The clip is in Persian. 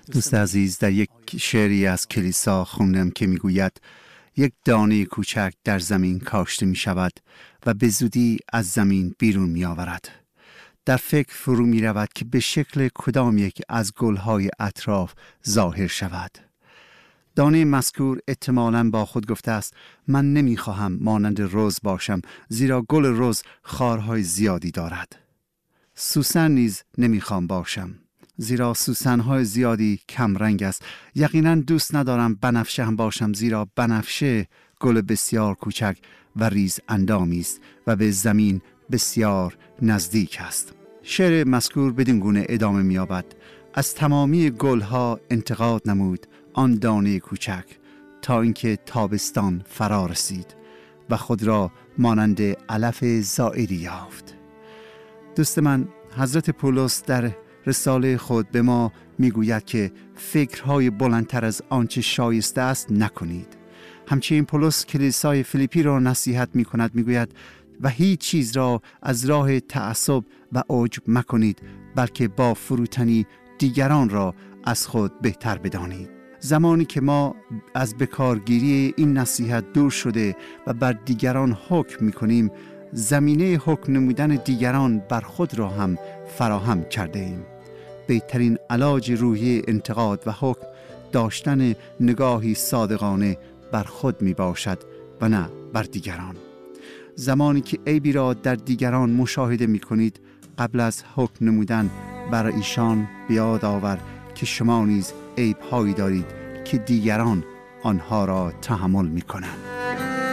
دوست عزیز، در یک شعری از کلیسا خوندم که میگوید یک دانه کوچک در زمین کاشته می شود و به زودی از زمین بیرون می آورد. در فکر فرو می رود که به شکل کدام یک از گلهای اطراف ظاهر شود. دانه مذکور احتمالاً با خود گفته است من نمی خواهم مانند رز باشم، زیرا گل رز خارهای زیادی دارد. سوسن نیز نمی خوام باشم، زیرا سوسن‌های زیادی کم رنگ است. یقیناً دوست ندارم بنفشه هم باشم، زیرا بنفشه گل بسیار کوچک و ریز اندامی است و به زمین بسیار نزدیک است. شعر مذکور بدین گونه ادامه می‌یابد: از تمامی گلها انتقاد نمود آن دانه کوچک، تا اینکه تابستان فرا رسید و خود را مانند علف زائری یافت. دوست من، حضرت پولس در رساله خود به ما میگوید که فکرهای بلندتر از آنچه شایسته است نکنید. همچنین پولس کلیسای فیلیپی را نصیحت میکند، میگوید و هیچ چیز را از راه تعصب و عجب مکنید، بلکه با فروتنی دیگران را از خود بهتر بدانید. زمانی که ما از بکارگیری این نصیحت دور شده و بر دیگران حکم میکنیم، زمینه حکم نمودن دیگران بر خود را هم فراهم کرده ایم. بهترین علاج روحی انتقاد و حکم داشتن نگاهی صادقانه بر خود می باشد و نه بر دیگران. زمانی که عیبی را در دیگران مشاهده می کنید، قبل از حکم نمودن بر ایشان بیاد آور که شما نیز عیب‌هایی دارید که دیگران آنها را تحمل می کنند.